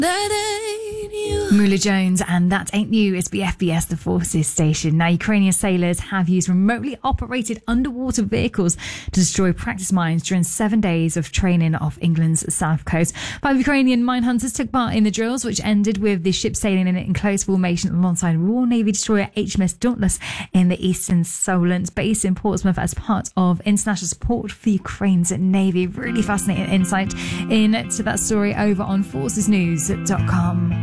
Mula Jones and That Ain't You is BFBS, the Forces station. Now, Ukrainian sailors have used remotely operated underwater vehicles to destroy practice mines during 7 days of training off England's south coast. 5 Ukrainian mine hunters took part in the drills, which ended with the ship sailing in close formation alongside Royal Navy destroyer HMS Dauntless in the Eastern Solent base in Portsmouth as part of international support for Ukraine's Navy. Really fascinating insight into that story over on forcesnews.com.